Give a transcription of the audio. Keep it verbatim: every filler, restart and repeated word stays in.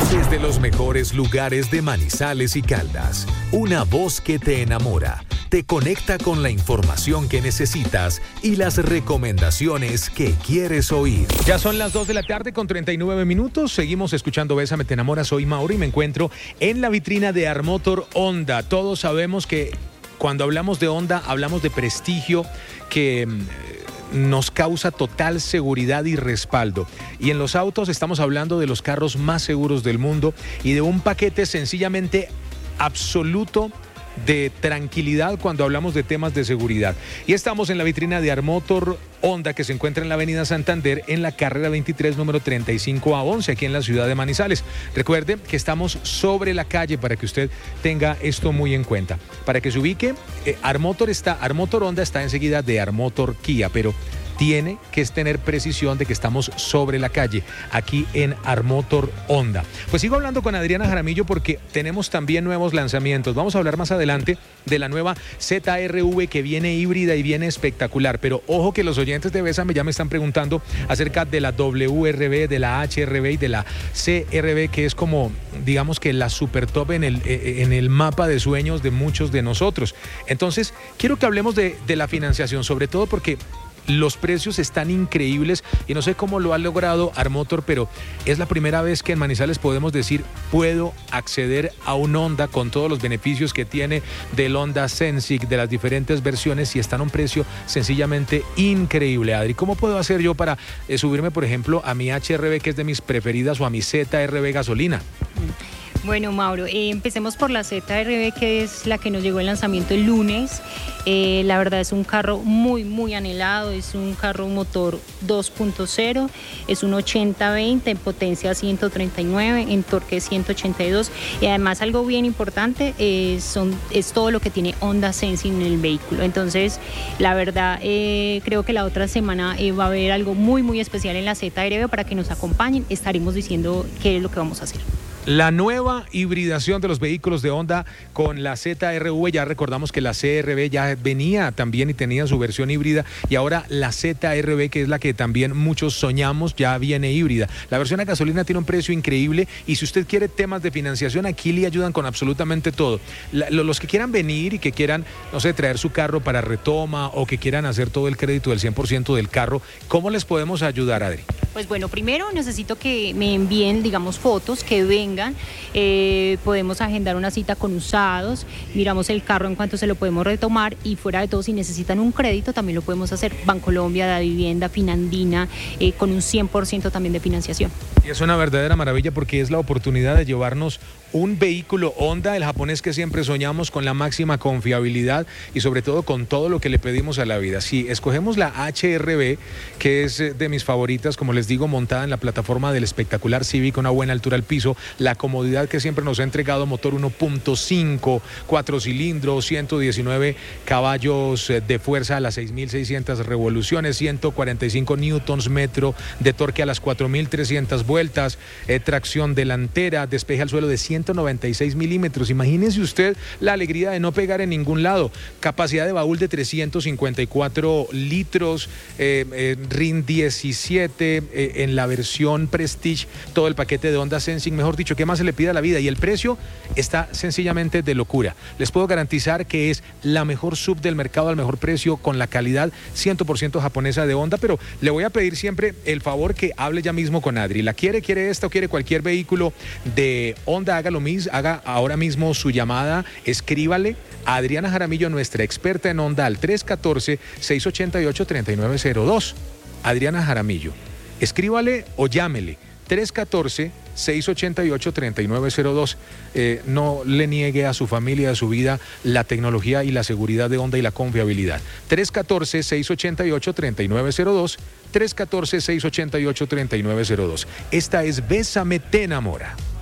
Desde los mejores lugares de Manizales y Caldas, una voz que te enamora, te conecta con la información que necesitas y las recomendaciones que quieres oír. Ya son las dos de la tarde con treinta y nueve minutos. Seguimos escuchando Bésame, te enamora. Soy Mauro y me encuentro en la vitrina de Armotor Honda. Todos sabemos que cuando hablamos de Honda, hablamos de prestigio que nos causa total seguridad y respaldo. Y en los autos estamos hablando de los carros más seguros del mundo y de un paquete sencillamente absoluto de tranquilidad cuando hablamos de temas de seguridad. Y estamos en la vitrina de Armotor Honda, que se encuentra en la avenida Santander, en la carrera veintitrés, número treinta y cinco a once, aquí en la ciudad de Manizales. Recuerde que estamos sobre la calle para que usted tenga esto muy en cuenta. Para que se ubique, eh, Armotor, está, Armotor Honda está enseguida de Armotor Kia, pero tiene que tener precisión de que estamos sobre la calle, aquí en Armotor Honda. Pues sigo hablando con Adriana Jaramillo porque tenemos también nuevos lanzamientos. Vamos a hablar más adelante de la nueva Z R V que viene híbrida y viene espectacular, pero ojo que los oyentes de Bésame ya me están preguntando acerca de la W R V, de la H R V y de la C R V, que es como, digamos que la super top en el, en el mapa de sueños de muchos de nosotros. Entonces, quiero que hablemos de, de la financiación, sobre todo porque los precios están increíbles y no sé cómo lo ha logrado Armotor, pero es la primera vez que en Manizales podemos decir, puedo acceder a un Honda con todos los beneficios que tiene del Honda Sensic, de las diferentes versiones, y están a un precio sencillamente increíble. Adri, ¿cómo puedo hacer yo para eh, subirme, por ejemplo, a mi H R V, que es de mis preferidas, o a mi Z R V gasolina? Bueno, Mauro, eh, empecemos por la Z R V, que es la que nos llegó el lanzamiento el lunes. Eh, la verdad es un carro muy, muy anhelado, es un carro motor dos punto cero, es un ochenta veinte en potencia ciento treinta y nueve, en torque ciento ochenta y dos, y además algo bien importante eh, son, es todo lo que tiene Honda Sensing en el vehículo. Entonces, la verdad, eh, creo que la otra semana eh, va a haber algo muy, muy especial en la Z R V para que nos acompañen. Estaremos diciendo qué es lo que vamos a hacer. La nueva hibridación de los vehículos de Honda con la Z R V, ya recordamos que la C R V ya venía también y tenía su versión híbrida, y ahora la Z R V, que es la que también muchos soñamos, ya viene híbrida. La versión a gasolina tiene un precio increíble y si usted quiere temas de financiación, aquí le ayudan con absolutamente todo. La, los que quieran venir y que quieran, no sé, traer su carro para retoma o que quieran hacer todo el crédito del cien por ciento del carro, ¿cómo les podemos ayudar, Adri? Pues bueno, primero necesito que me envíen, digamos, fotos, que vengan. Eh, podemos agendar una cita con usados, miramos el carro en cuanto se lo podemos retomar, y fuera de todo, si necesitan un crédito también lo podemos hacer. Bancolombia, Da Vivienda, Finandina, eh, con un cien por ciento también de financiación. Y es una verdadera maravilla porque es la oportunidad de llevarnos un vehículo Honda, el japonés que siempre soñamos, con la máxima confiabilidad y sobre todo con todo lo que le pedimos a la vida. Si escogemos la H R V, que es de mis favoritas, como les digo, montada en la plataforma del espectacular Civic, una buena altura al piso, la comodidad que siempre nos ha entregado, motor uno punto cinco, cuatro cilindros, ciento diecinueve caballos de fuerza a las seis mil seiscientas revoluciones, ciento cuarenta y cinco newtons metro de torque a las cuatro mil trescientas vueltas, eh, tracción delantera, despeje al suelo de ciento noventa y seis milímetros. Imagínese usted la alegría de no pegar en ningún lado. Capacidad de baúl de trescientos cincuenta y cuatro litros, eh, eh, R I N diecisiete, eh, en la versión Prestige, todo el paquete de Honda Sensing, mejor dicho, ¿qué más se le pide a la vida? Y el precio está sencillamente de locura. Les puedo garantizar que es la mejor sub del mercado al mejor precio, con la calidad cien por ciento japonesa de Honda, pero le voy a pedir siempre el favor que hable ya mismo con Adri. ¿La quiere, quiere esta o quiere cualquier vehículo de Honda? Haga lo mismo, haga ahora mismo su llamada, escríbale a Adriana Jaramillo, nuestra experta en Honda, al tres uno cuatro, seis ocho ocho, tres nueve cero dos. Adriana Jaramillo, escríbale o llámele tres uno cuatro, seis ocho ocho, tres nueve cero dos. Eh, no le niegue a su familia, a su vida, la tecnología y la seguridad de Honda y la confiabilidad. tres uno cuatro, seis ocho ocho, tres nueve cero dos, tres uno cuatro, seis ocho ocho, tres nueve cero dos. Esta es Bésame, te enamora.